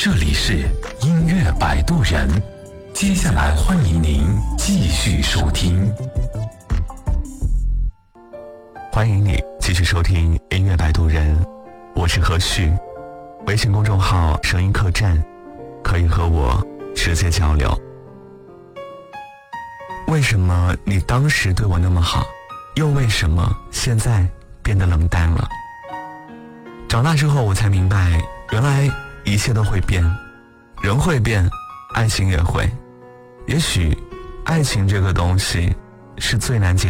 这里是音乐摆渡人，接下来欢迎您继续收听。 欢迎你继续收听音乐摆渡人，我是何旭。微信公众号声音客栈，可以和我直接交流。为什么你当时对我那么好，又为什么现在变得冷淡了？长大之后我才明白，原来一切都会变，人会变，爱情也会。也许爱情这个东西是最难解